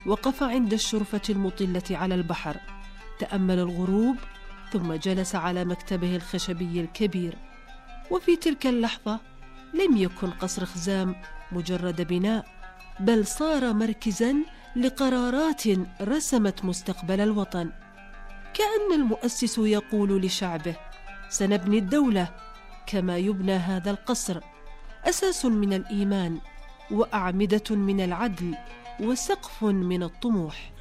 وقف عند الشرفة المطلة على البحر، تأمل الغروب، ثم جلس على مكتبه الخشبي الكبير. وفي تلك اللحظة لم يكن قصر خزام مجرد بناء، بل صار مركزاً لقرارات رسمت مستقبل الوطن. كأن المؤسس يقول لشعبه: سنبني الدولة كما يبنى هذا القصر، أساس من الإيمان، وأعمدة من العدل، وسقف من الطموح.